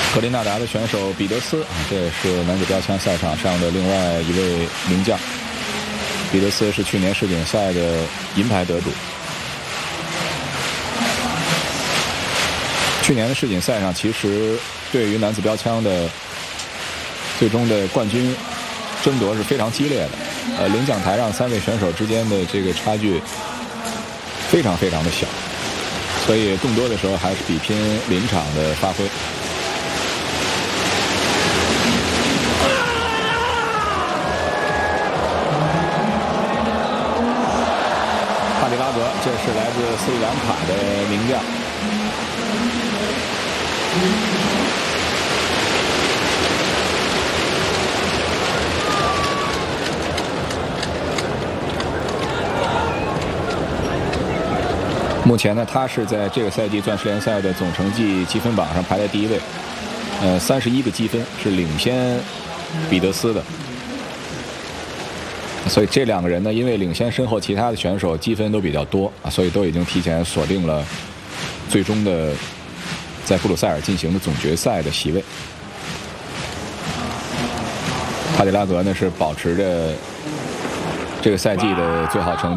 格林纳达的选手彼得斯，这也是男子标枪赛场上的另外一位名将。彼得斯是去年世锦赛的银牌得主。去年的世锦赛上，其实对于男子标枪的最终的冠军争夺是非常激烈的。领奖台上3位选手之间的这个差距非常非常的小，所以更多的时候还是比拼临场的发挥。帕迪拉格，这是来自斯里兰卡的名将。目前呢，他是在这个赛季钻石联赛的总成绩积分榜上排在第1位，31个积分是领先彼得斯的。所以这2个人呢，因为领先身后其他的选手积分都比较多啊，所以都已经提前锁定了最终的在布鲁塞尔进行的总决赛的席位。帕迪拉格呢是保持着这个赛季的最好成绩。